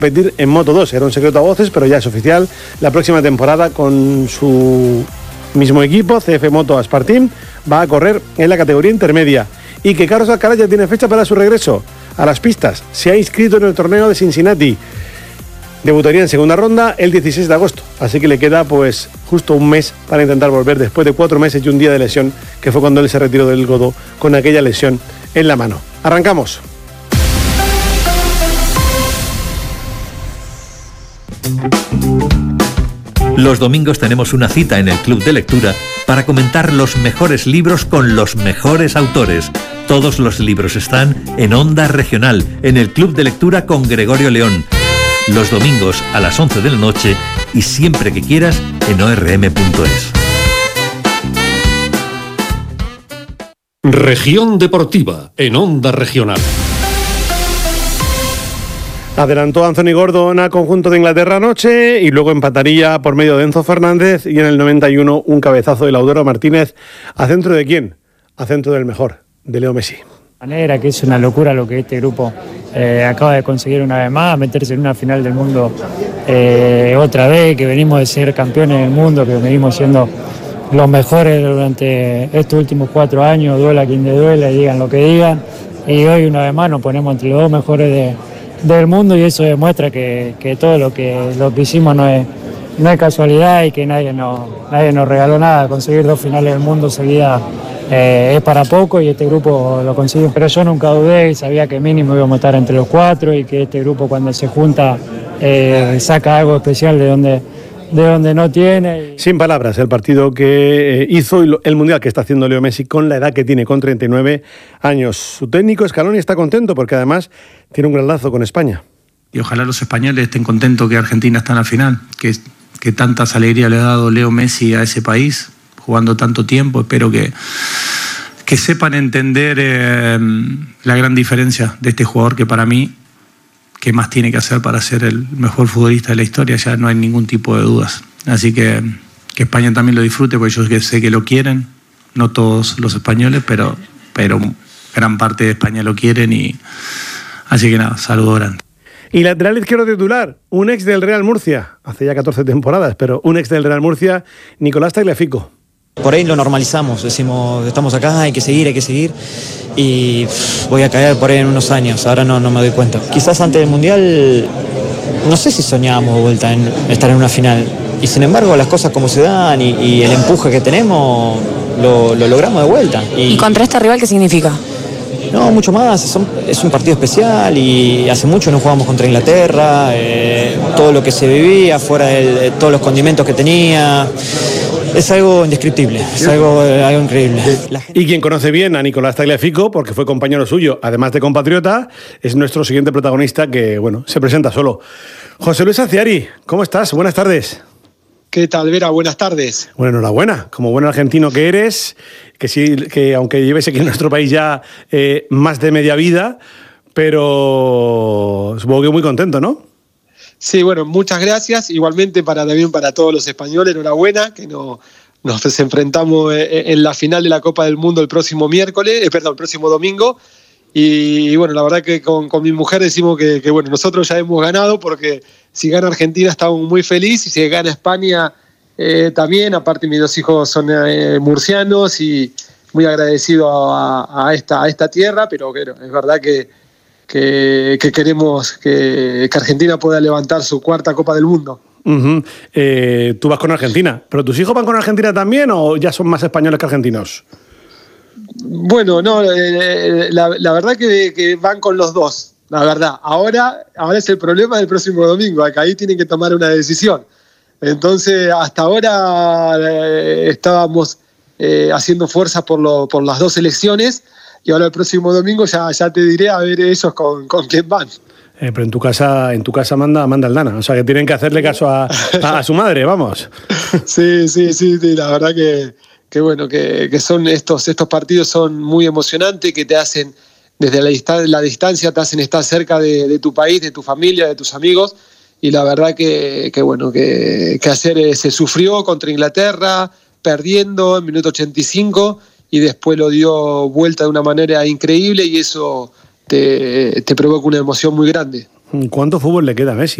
Competir en Moto2, era un secreto a voces, pero ya es oficial. La próxima temporada con su mismo equipo, CF Moto Aspar Team, va a correr en la categoría intermedia. Y que Carlos Alcaraz ya tiene fecha para su regreso a las pistas. Se ha inscrito en el torneo de Cincinnati. Debutaría en segunda ronda el 16 de agosto. Así que le queda pues justo un mes para intentar volver después de 4 meses y un día de lesión, que fue cuando él se retiró del Godó con aquella lesión en la mano. Arrancamos. Los domingos tenemos una cita en el Club de Lectura para comentar los mejores libros con los mejores autores. Todos los libros están en Onda Regional, en el Club de Lectura con Gregorio León. Los domingos a las 11 de la noche y siempre que quieras en orm.es. Región Deportiva en Onda Regional. Adelantó Anthony Gordon al conjunto de Inglaterra anoche y luego empataría por medio de Enzo Fernández, y en el 91 un cabezazo de Lautaro Martínez. ¿A centro de quién? A centro del mejor, de Leo Messi. Manera que es una locura lo que este grupo acaba de conseguir una vez más, meterse en una final del mundo otra vez, que venimos de ser campeones del mundo, que venimos siendo los mejores durante estos últimos 4 años, duela quien le duela y digan lo que digan, y hoy una vez más nos ponemos entre los 2 mejores del mundo, y eso demuestra que todo lo que hicimos no es casualidad, y que nadie nos regaló nada. Conseguir 2 finales del mundo seguidas es para poco, y este grupo lo consigue. Pero yo nunca dudé y sabía que mínimo íbamos a estar entre los 4, y que este grupo cuando se junta saca algo especial de donde no tiene. Sin palabras, el partido que hizo y el mundial que está haciendo Leo Messi con la edad que tiene, con 39 años. Su técnico Scaloni está contento porque además tiene un gran lazo con España. Y ojalá los españoles estén contentos que Argentina está en la final, que tantas alegrías le ha dado Leo Messi a ese país, jugando tanto tiempo. Espero que sepan entender la gran diferencia de este jugador, que para mí, ¿qué más tiene que hacer para ser el mejor futbolista de la historia? Ya no hay ningún tipo de dudas. Así que España también lo disfrute, porque yo sé que lo quieren, no todos los españoles, pero gran parte de España lo quieren, y así que nada, saludo grande. Y lateral izquierdo titular, un ex del Real Murcia, hace ya 14 temporadas, pero un ex del Real Murcia, Nicolás Tagliafico. Por ahí lo normalizamos, decimos, estamos acá, hay que seguir, y voy a caer por ahí en unos años, ahora no me doy cuenta. Quizás antes del Mundial, no sé si soñábamos de vuelta en estar en una final, y sin embargo las cosas como se dan y el empuje que tenemos, lo logramos de vuelta. ¿Y contra este rival qué significa? No, mucho más, es un partido especial, y hace mucho no jugamos contra Inglaterra, todo lo que se vivía, fuera de todos los condimentos que tenía. Es algo indescriptible, es algo increíble. Y quien conoce bien a Nicolás Tagliafico, porque fue compañero suyo, además de compatriota, es nuestro siguiente protagonista, que, bueno, se presenta solo. José Luis Aciari, ¿cómo estás? Buenas tardes. ¿Qué tal, Vera? Buenas tardes. Bueno, enhorabuena. Como buen argentino que eres, que sí, que aunque lleves aquí en nuestro país ya más de media vida, pero supongo que muy contento, ¿no? Sí, bueno, muchas gracias. Igualmente también para todos los españoles, enhorabuena, que nos enfrentamos en la final de la Copa del Mundo el próximo domingo. Y bueno, la verdad que con mi mujer decimos que bueno, nosotros ya hemos ganado, porque si gana Argentina estamos muy felices, y si gana España también. Aparte, mis 2 hijos son murcianos, y muy agradecido a esta tierra, pero bueno, es verdad que queremos que Argentina pueda levantar su 4ª Copa del Mundo. Uh-huh. Tú vas con Argentina, ¿pero tus hijos van con Argentina también o ya son más españoles que argentinos? Bueno, no, la verdad que van con los dos, la verdad. Ahora es el problema del próximo domingo, que ahí tienen que tomar una decisión. Entonces, hasta ahora estábamos haciendo fuerza por las 2 selecciones, y ahora el próximo domingo ya te diré a ver ellos con quién van. Pero en tu casa manda Aldana, o sea que tienen que hacerle caso a su madre, vamos. Sí, la verdad que bueno, que son estos partidos son muy emocionantes, que te hacen, desde la distancia, te hacen estar cerca de tu país, de tu familia, de tus amigos, y la verdad que bueno, que ayer se sufrió contra Inglaterra, perdiendo en minuto 85, y después lo dio vuelta de una manera increíble, y eso te provoca una emoción muy grande. ¿Cuánto fútbol le queda a Messi?